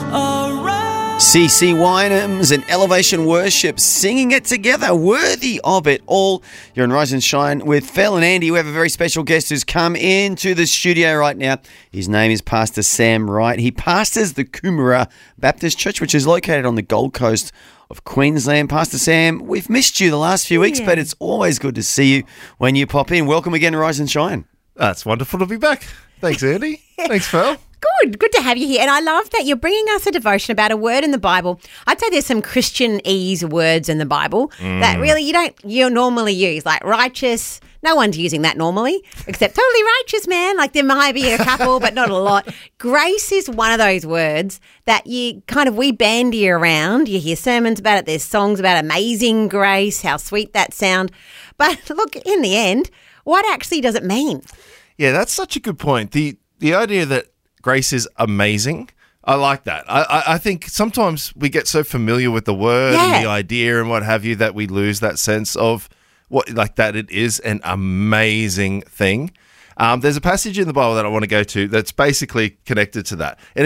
CC Winehams and Elevation Worship singing it together, worthy of it all. You're on Rise and Shine with Phil and Andy. We have a very special guest who's come into the studio right now. His name is Pastor Sam Wright. He pastors the Coomera Baptist Church, which is located on the Gold Coast of Queensland. Pastor Sam, we've missed you the last few weeks, but it's always good to see you when you pop in. Welcome again to Rise and Shine. That's wonderful to be back. Thanks, Andy. Thanks, Phil. Good to have you here. And I love that you're bringing us a devotion about a word in the Bible. I'd say there's some Christianese words in the Bible that really you normally use, like righteous. No one's using that normally, except totally righteous, man. Like there might be a couple, but not a lot. Grace is one of those words that we bandy around. You hear sermons about it. There's songs about amazing grace, how sweet that sound. But look, in the end, what actually does it mean? Yeah, that's such a good point. The idea that grace is amazing, I like that. I think sometimes we get so familiar with the word and the idea and what have you that we lose that sense of that it is an amazing thing. There's a passage in the Bible that I want to go to that's basically connected to that. And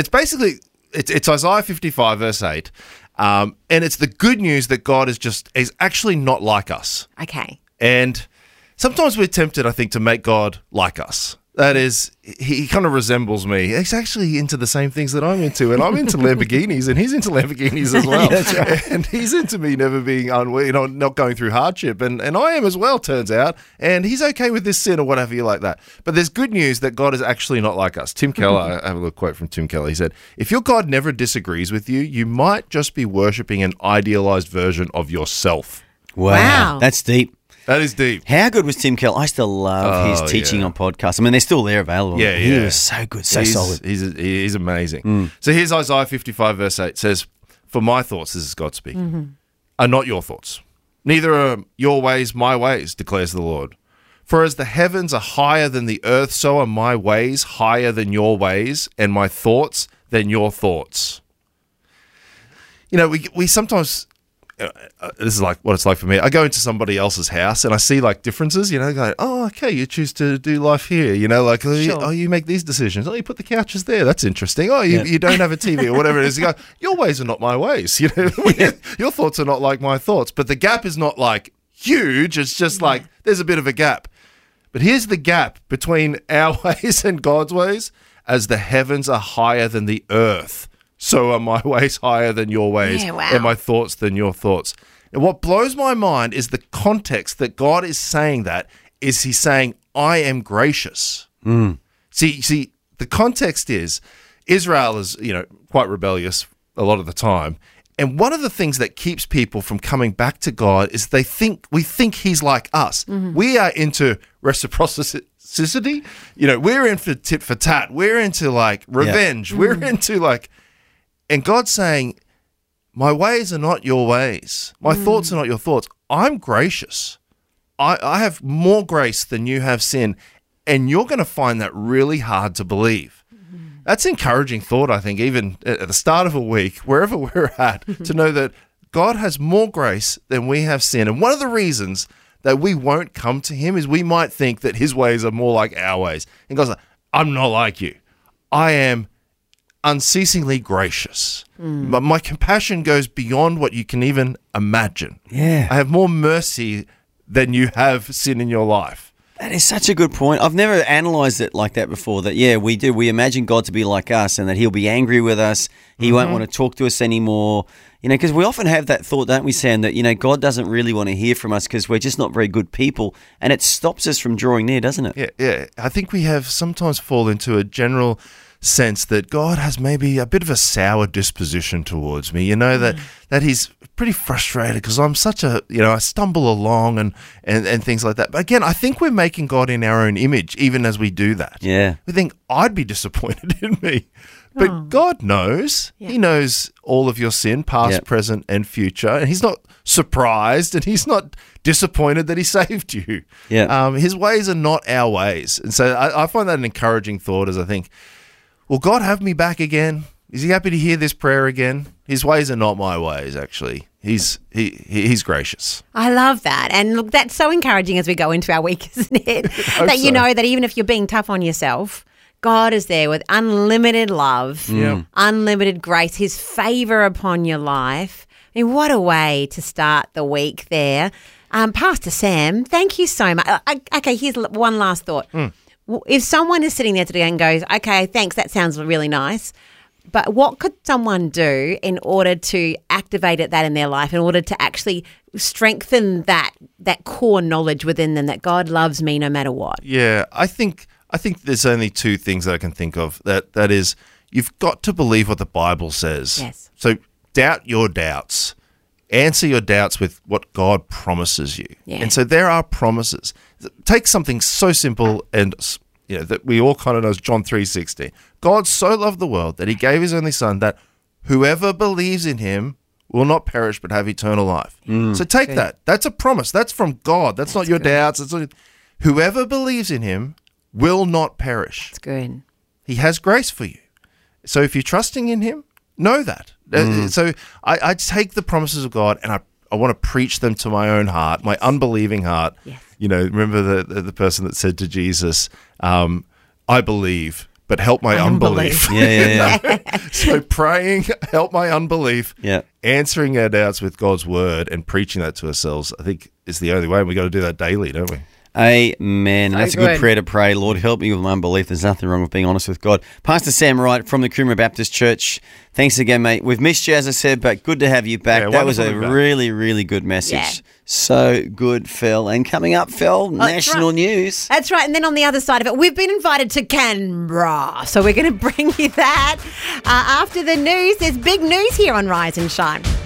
it's Isaiah 55 verse 8. And it's the good news that God is actually not like us. Okay. And sometimes we're tempted, I think, to make God like us. That is, he kind of resembles me. He's actually into the same things that I'm into, and I'm into Lamborghinis, and he's into Lamborghinis as well. That's right. And he's into me never being not going through hardship, and I am as well, turns out. And he's okay with this sin or whatever you like that. But there's good news that God is actually not like us. Tim Keller, I have a little quote from Tim Keller. He said, "If your God never disagrees with you, you might just be worshipping an idealized version of yourself." Wow. That's deep. That is deep. How good was Tim Keller? I still love his teaching on podcasts. I mean, they're still there available. Yeah, He was so good, he's solid. He's amazing. So here's Isaiah 55 verse 8. It says, "For my thoughts," this is God speaking, "are not your thoughts. Neither are your ways my ways, declares the Lord. For as the heavens are higher than the earth, so are my ways higher than your ways, and my thoughts than your thoughts." You know, we sometimes... this is like what it's like for me. I go into somebody else's house and I see like differences, going, "Oh, okay, you choose to do life here, like, you make these decisions. Oh, you put the couches there. That's interesting. Oh, you don't have a TV or whatever it is." You go, "Your ways are not my ways. Your thoughts are not like my thoughts." But the gap is not like huge. It's just like there's a bit of a gap. But here's the gap between our ways and God's ways. As the heavens are higher than the earth, so are my ways higher than your ways, and my thoughts than your thoughts. And what blows my mind is the context that God is saying that is he's saying, "I am gracious." See, the context is Israel is, quite rebellious a lot of the time. And one of the things that keeps people from coming back to God is we think he's like us. We are into reciprocity. We're into tit for tat. We're into like revenge. We're into like... And God's saying, "My ways are not your ways. My thoughts are not your thoughts. I'm gracious. I have more grace than you have sin." And you're going to find that really hard to believe. That's encouraging thought, I think, even at the start of a week, wherever we're at, to know that God has more grace than we have sin. And one of the reasons that we won't come to him is we might think that his ways are more like our ways. And God's like, "I'm not like you. I am unceasingly gracious. But my compassion goes beyond what you can even imagine. Yeah. I have more mercy than you have sin in your life." That is such a good point. I've never analysed it like that before, that, we do. We imagine God to be like us and that he'll be angry with us. He won't want to talk to us anymore. Because we often have that thought, don't we, Sam, that, God doesn't really want to hear from us because we're just not very good people. And it stops us from drawing near, doesn't it? Yeah. I think we have sometimes fall into a general sense that God has maybe a bit of a sour disposition towards me, that he's pretty frustrated because I'm such a, I stumble along and things like that. But again, I think we're making God in our own image even as we do that. Yeah. We think, I'd be disappointed in me. But God knows. Yeah. He knows all of your sin, past, present, and future. And he's not surprised and he's not disappointed that he saved you. Yeah. His ways are not our ways. And so I find that an encouraging thought as I think, will God have me back again? Is he happy to hear this prayer again? His ways are not my ways, actually. He's gracious. I love that. And look, that's so encouraging as we go into our week, isn't it? That you know that even if you're being tough on yourself, God is there with unlimited love, Yeah. unlimited grace, his favor upon your life. I mean, what a way to start the week there. Pastor Sam, thank you so much. Okay, here's one last thought. If someone is sitting there today and goes, okay, thanks, that sounds really nice, but what could someone do in order to activate that in their life, in order to actually strengthen that core knowledge within them that God loves me no matter what? Yeah, I think there's only two things that I can think of. That is, you've got to believe what the Bible says. Yes. So doubt your doubts. Answer your doubts with what God promises you. Yeah. And so there are promises. Take something so simple and that we all kind of know is John 3:16. God so loved the world that he gave his only son that whoever believes in him will not perish but have eternal life. So take that. That's a promise. That's from God. That's not your doubts. Whoever believes in him will not perish. It's good. He has grace for you. So if you're trusting in him, know that. So I take the promises of God and I want to preach them to my own heart, my unbelieving heart. Yes. Remember the person that said to Jesus, I believe, but help my unbelief. Yeah. So praying, help my unbelief, Yeah. answering our doubts with God's word and preaching that to ourselves, I think is the only way. And we got to do that daily, don't we? Amen. So That's a good good. prayer to pray. Lord, help me with my unbelief. There's nothing wrong with being honest with God. Pastor Sam Wright from the Coomera Baptist Church. Thanks again, mate. We've missed you, as I said, but good to have you back. Yeah, that was a wonderful to be back. really, really good message. Yeah. So good, Phil. And coming up, Phil, That's national right. news. That's right. And then on the other side of it, we've been invited to Canberra. So we're going to bring you that. After the news, there's big news here on Rise and Shine.